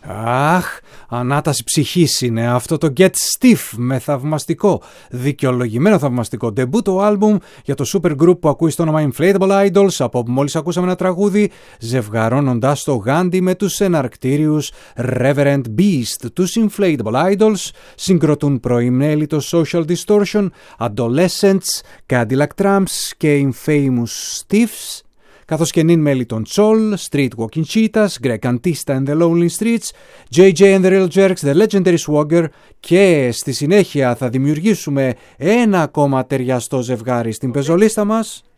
Αχ, ανάταση ψυχής είναι αυτό το Get Stiff με θαυμαστικό, δικαιολογημένο θαυμαστικό ντεμπούτο άλμπουμ για το super group που ακούει στο όνομα Inflatable Idols, από όπου μόλις ακούσαμε ένα τραγούδι ζευγαρώνοντας το Γάντι με τους εναρκτήριους Reverend Beast. Τους Inflatable Idols συγκροτούν πρώην το Social Distortion, Adolescents, Cadillac Tramps και Infamous Stiffs, καθώς και νυν μέλη των Chol, Streetwalking Cheetahs, Greg Antista and the Lonely Streets, JJ and the Real Jerks, The Legendary Swagger, και στη συνέχεια θα δημιουργήσουμε ένα ακόμα ταιριαστό ζευγάρι στην πεζολίστα μας.